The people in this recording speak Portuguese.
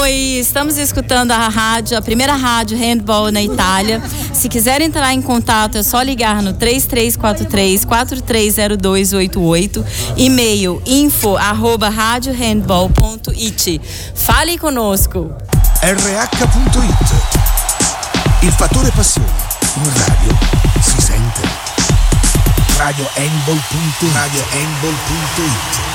e estamos escutando a primeira rádio handball na Itália. Se quiser entrar em contato, é só ligar no 3343-430288, e-mail info@radiohandball.it. Fale conosco. RH.it. Il fattore passione in radio si sente. Radiohandball.it.